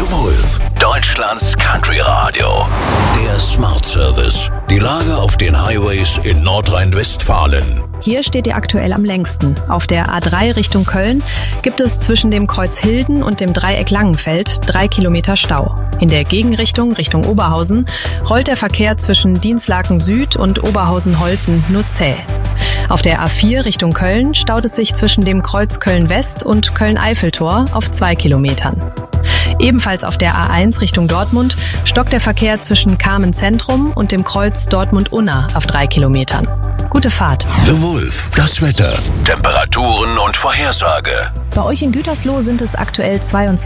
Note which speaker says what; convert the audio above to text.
Speaker 1: The Wolf, Deutschlands Country Radio. Der Smart Service. Die Lage auf den Highways in Nordrhein-Westfalen.
Speaker 2: Hier steht ihr aktuell am längsten. Auf der A3 Richtung Köln gibt es zwischen dem Kreuz Hilden und dem Dreieck Langenfeld 3 Kilometer Stau. In der Gegenrichtung, Richtung Oberhausen, rollt der Verkehr zwischen Dinslaken Süd und Oberhausen-Holten nur zäh. Auf der A4 Richtung Köln staut es sich zwischen dem Kreuz Köln-West und Köln-Eiffeltor auf 2 Kilometern. Ebenfalls auf der A1 Richtung Dortmund stockt der Verkehr zwischen Kamen Zentrum und dem Kreuz Dortmund-Unna auf 3 Kilometern. Gute Fahrt.
Speaker 1: The Wolf, das Wetter, Temperaturen und Vorhersage.
Speaker 2: Bei euch in Gütersloh sind es aktuell 22